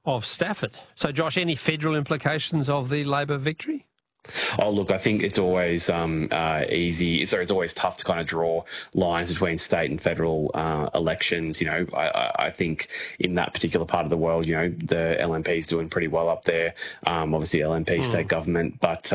of Stafford. So, Josh, any federal implications of the Labor victory? Oh, look, I think it's always it's always tough to kind of draw lines between state and federal elections. You know, I think in that particular part of the world, you know, the LNP is doing pretty well up there. Obviously, LNP state government, but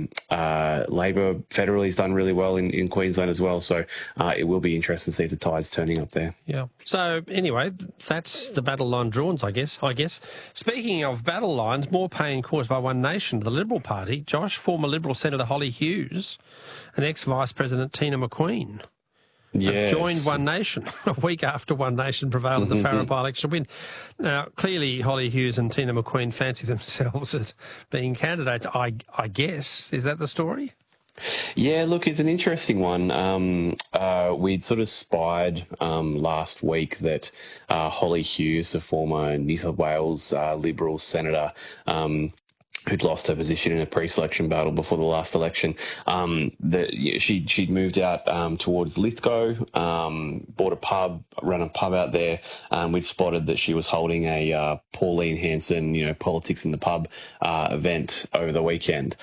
Labor federally has done really well in Queensland as well. So it will be interesting to see the tides turning up there. Yeah. So anyway, that's the battle line drawn, I guess. Speaking of battle lines, more pain caused by One Nation, the Liberal Party. Josh, former Liberal Senator Holly Hughes and ex-Vice President Tina McQueen have joined One Nation a week after One Nation prevailed in the Farrer by-election win. Now, clearly, Holly Hughes and Tina McQueen fancy themselves as being candidates, I guess. Is that the story? Yeah, look, it's an interesting one. We'd sort of spied last week that Holly Hughes, the former New South Wales Liberal senator, who'd lost her position in a pre-selection battle before the last election, she'd moved out towards Lithgow, bought a pub, run a pub out there. We'd spotted that she was holding a Pauline Hanson, you know, politics in the pub event over the weekend.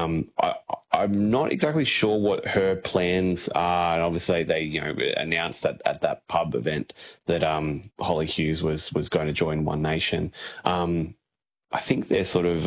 I'm not exactly sure what her plans are. And obviously, they announced at that pub event that Holly Hughes was going to join One Nation. I think they're sort of,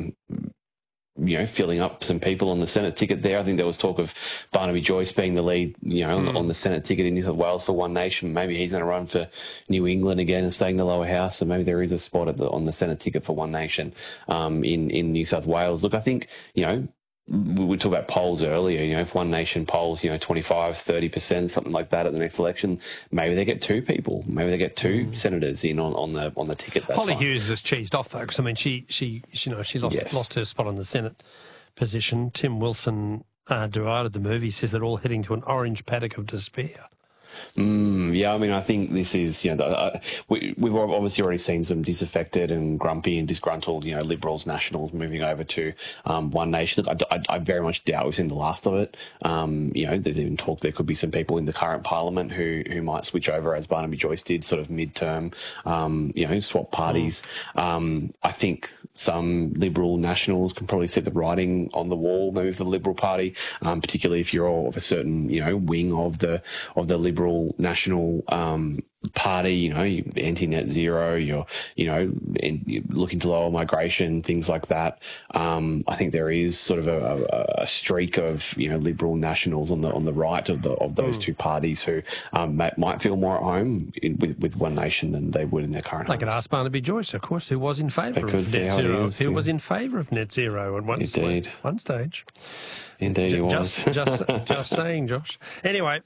filling up some people on the Senate ticket there. I think there was talk of Barnaby Joyce being the lead, on the Senate ticket in New South Wales for One Nation. Maybe he's going to run for New England again and stay in the lower house. So maybe there is a spot on the Senate ticket for One Nation in New South Wales. Look, I think, we talked about polls earlier, if One Nation polls, 25, 30%, something like that at the next election, maybe they get two people. Maybe they get two senators in on the ticket that Holly time. Hughes is cheesed off, though, because, I mean, she lost her spot on the Senate position. Tim Wilson derided the move. He says they're all heading to an orange paddock of despair. Yeah, I mean, I think this is, we've obviously already seen some disaffected and grumpy and disgruntled, Liberals, Nationals moving over to One Nation. Look, I very much doubt we've seen the last of it. There's even talk there could be some people in the current Parliament who might switch over, as Barnaby Joyce did, sort of mid-term, swap parties. I think some Liberal Nationals can probably see the writing on the wall, maybe for the Liberal Party, particularly if you're of a certain, wing of the Liberal National Party, anti-net zero, you're looking to lower migration, things like that. I think there is sort of a streak of Liberal Nationals on the right of those two parties who might feel more at home with One Nation than they would in their current. They could ask Barnaby Joyce, of course, who was in favour of net zero. Who was in favour of net zero at one stage. Indeed, he was. Just saying, Josh. Anyway,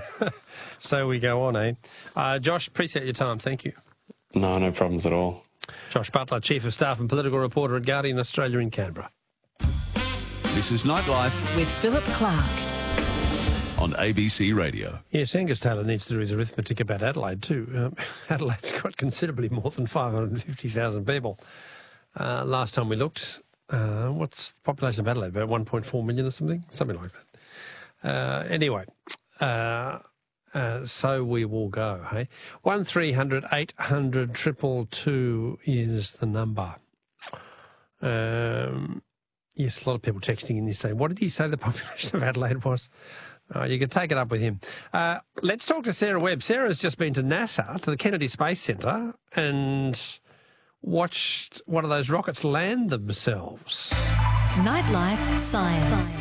so we go on, eh? Josh, appreciate your time. Thank you. No problems at all. Josh Butler, Chief of Staff and Political Reporter at Guardian Australia in Canberra. This is Nightlife with Philip Clark on ABC Radio. Yes, Angus Taylor needs to do his arithmetic about Adelaide too. Adelaide's got considerably more than 550,000 people. Last time we looked, what's the population of Adelaide? About 1.4 million or something like that. Anyway, so we will go, hey? 1300 800 222 is the number. Yes, a lot of people texting in this saying, what did he say the population of Adelaide was? You can take it up with him. Let's talk to Sarah Webb. Sarah's just been to NASA, to the Kennedy Space Centre, and watched one of those rockets land themselves. Nightlife Science.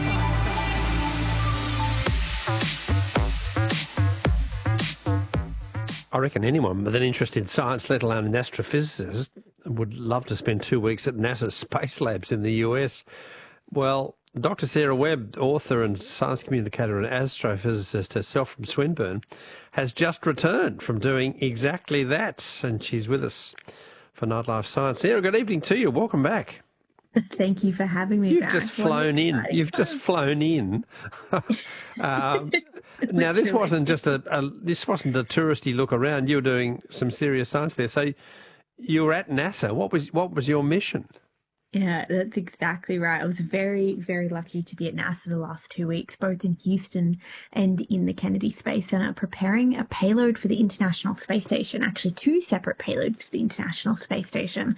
I reckon anyone with an interest in science, let alone an astrophysicist, would love to spend 2 weeks at NASA's space labs in the US. Well, Dr. Sarah Webb, author and science communicator and astrophysicist herself from Swinburne, has just returned from doing exactly that, and she's with us for Nightlife Science. Sarah, good evening to you. Welcome back. Thank you for having me back. You've just flown in. You've just flown in. Now, this wasn't just a touristy look around. You were doing some serious science there. So you were at NASA. What was your mission? Yeah, that's exactly right. I was very, very lucky to be at NASA the last 2 weeks, both in Houston and in the Kennedy Space Center, preparing a payload for the International Space Station, actually two separate payloads for the International Space Station.